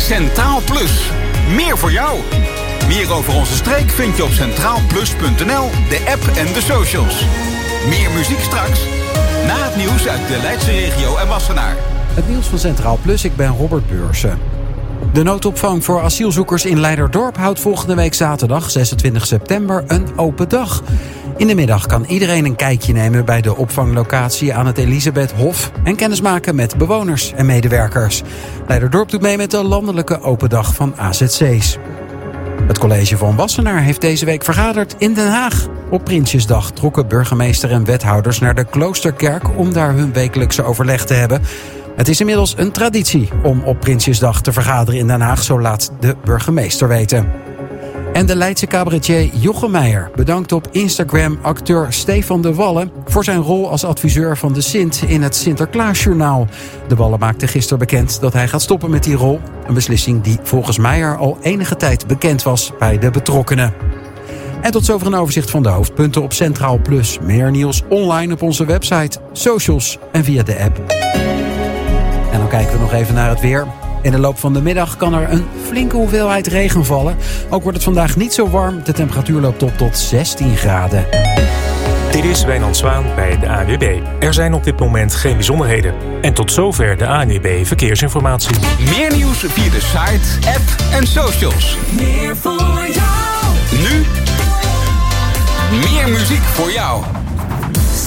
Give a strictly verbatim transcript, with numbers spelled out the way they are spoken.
Centraal Plus. Meer voor jou. Meer over onze streek vind je op centraal plus punt n l, de app en de socials. Meer muziek straks. Na het nieuws uit de Leidse regio en Wassenaar. Het nieuws van Centraal Plus, ik ben Robert Beursen. De noodopvang voor asielzoekers in Leiderdorp houdt volgende week zaterdag, zesentwintig september, een open dag. In de middag kan iedereen een kijkje nemen bij de opvanglocatie aan het Elisabeth-Hof en kennismaken met bewoners en medewerkers. Leiderdorp doet mee met de landelijke open dag van A Z C's. Het college van Wassenaar heeft deze week vergaderd in Den Haag. Op Prinsjesdag trokken burgemeester en wethouders naar de Kloosterkerk om daar hun wekelijkse overleg te hebben. Het is inmiddels een traditie om op Prinsjesdag te vergaderen in Den Haag, zo laat de burgemeester weten. En de Leidse cabaretier Jochem Meijer bedankt op Instagram acteur Stefan de Wallen voor zijn rol als adviseur van de Sint in het Sinterklaasjournaal. De Wallen maakte gisteren bekend dat hij gaat stoppen met die rol. Een beslissing die volgens Meijer al enige tijd bekend was bij de betrokkenen. En tot zover een overzicht van de hoofdpunten op Centraal Plus. Meer nieuws online op onze website, socials en via de app. En dan kijken we nog even naar het weer. In de loop van de middag kan er een flinke hoeveelheid regen vallen. Ook wordt het vandaag niet zo warm. De temperatuur loopt op tot zestien graden. Dit is Wijnand Zwaan bij de A N W B. Er zijn op dit moment geen bijzonderheden. En tot zover de A N W B Verkeersinformatie. Meer nieuws via de site, app en socials. Meer voor jou. Nu meer muziek voor jou.